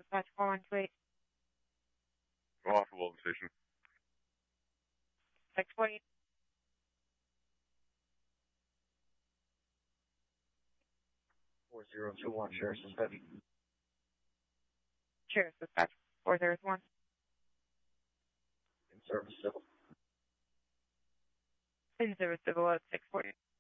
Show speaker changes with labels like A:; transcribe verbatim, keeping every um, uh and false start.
A: dispatch four one two eight.
B: Off of Walton Station.
A: six forty.
C: four zero two one, Sheriff's Dispatch.
A: Sheriff's Dispatch four zero one.
C: In service civil.
A: In service civil at six forty.